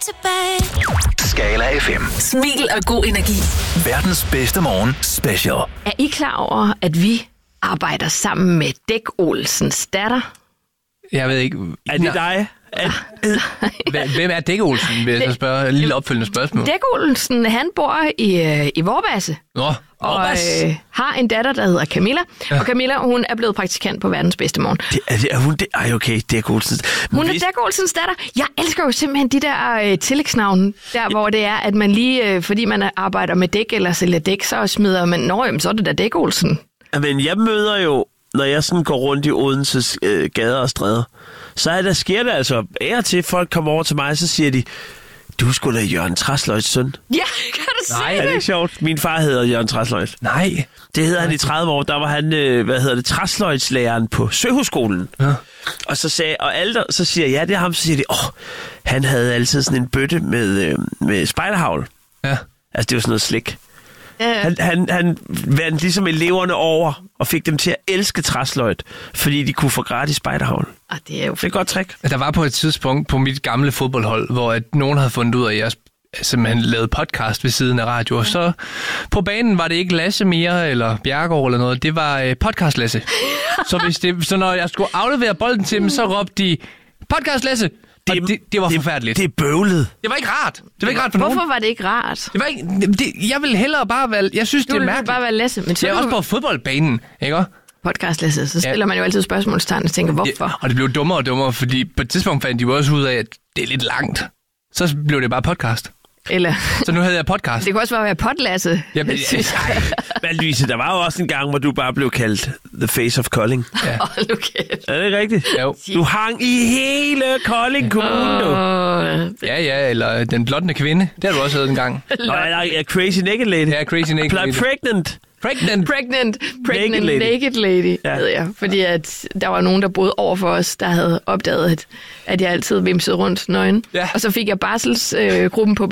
Skala FM. Smil og god energi. Verdens bedste morgen special. Er I klar over, at vi arbejder sammen med Dæk Olsens datter? Jeg ved ikke. Er det dig? Hvem er Dæk Olsen, vil jeg så spørge? Et lille opfølgende spørgsmål. Dæk Olsen, han bor i Vorbasse. Nå, Og har en datter, der hedder Camilla. Ja. Og Camilla, hun er blevet praktikant på Verdens bedste morgen. Er hun det? Ej, okay, Dæk Olsen. Hun er Dæk Olsens datter. Jeg elsker jo simpelthen de der tillægsnavne, der hvor det er, at man lige, fordi man arbejder med dæk eller sælger dæk, så smider man, så er det da Dæk Olsen. Men jeg møder jo, når jeg sådan går rundt i Odenses gader og stræder, så sker det altså af og til, folk kommer over til mig, så siger de, du er sgu da Jørgen Træsløjts søn. Ja, kan du se Er det ikke sjovt? Min far hedder Jørgen Træsløjt. nej. Det hedder han i 30 år. Der var han, træsløjtslæreren på Søhusskolen. Ja. Og så siger jeg, ja, det er ham. Så siger de, han havde altid sådan en bøtte med spejderhavl. Ja. Altså, det var sådan noget slik. Han vandt ligesom eleverne over og fik dem til at elske træsløjt, fordi de kunne få gratis spejderhavl. Det er jo Det er et godt trick. Der var på et tidspunkt på mit gamle fodboldhold, hvor at nogen havde fundet ud af, at jeg simpelthen lavede podcast ved siden af radio. Og så på banen var det ikke Lasse mere, eller Bjergård eller noget. Det var podcast Lasse. Så når jeg skulle aflevere bolden til dem, så råbte de, podcast Lasse! Det var forfærdeligt. Det er bøvlet. Det var ikke rart. Det var ikke rart for nogen. Hvorfor var det ikke rart? Det var ikke, jeg ville hellere bare være... Jeg synes, det er mærkeligt. Bare være Lasse. Men så det er også på fodboldbanen, ikke? Podcast Lasse, så stiller man jo altid spørgsmålstegn og tænker, hvorfor? Ja, og det blev dummere og dummere, fordi på et tidspunkt fandt de jo også ud af, at det er lidt langt. Så blev det bare podcast. Eller... Så nu havde jeg podcast. Det kunne også bare være Podlasse. Jamen, Men Louise, der var jo også en gang, hvor du bare blev kaldt The Face of Kolding. Ja. Okay. Er det ikke rigtigt? Jo. Du hang i hele Kolding Kommune, du. Ja, eller den blonde kvinde. Det har du også heddet en gang. Nå, er Crazy Naked Lady. Ja, Crazy Naked Lady. Pregnant. Pregnant Naked Lady, ved jeg. Fordi at der var nogen, der boede over for os, der havde opdaget, at jeg altid vimsede rundt nøgen. Ja. Og så fik jeg barselsgruppen på